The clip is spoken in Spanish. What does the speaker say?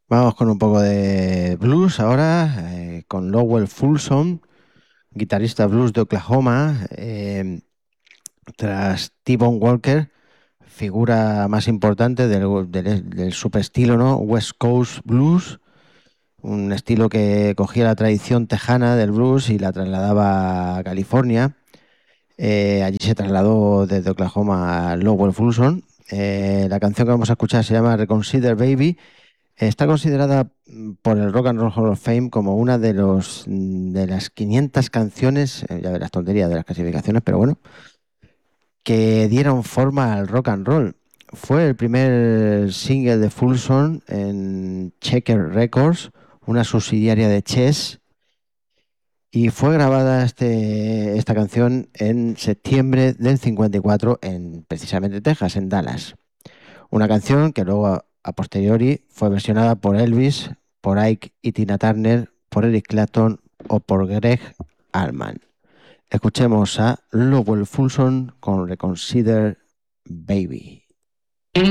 Vamos con un poco de blues ahora, con Lowell Fulson, guitarrista blues de Oklahoma, tras T-Bone Walker, figura más importante del subestilo, ¿no? West Coast Blues, un estilo que cogía la tradición tejana del blues y la trasladaba a California. Allí se trasladó desde Oklahoma a Lowell Fulson. La canción que vamos a escuchar se llama Reconsider Baby. Está considerada por el Rock and Roll Hall of Fame como una de las 500 canciones, ya verás tonterías de las clasificaciones, pero bueno, que dieron forma al rock and roll. Fue el primer single de Fulson en Checker Records, una subsidiaria de Chess, y fue grabada esta canción en septiembre del 54 en precisamente Texas, en Dallas. Una canción que luego a posteriori fue versionada por Elvis, por Ike y Tina Turner, por Eric Clapton o por Greg Allman. Escuchemos a Lowell Fulson con Reconsider Baby.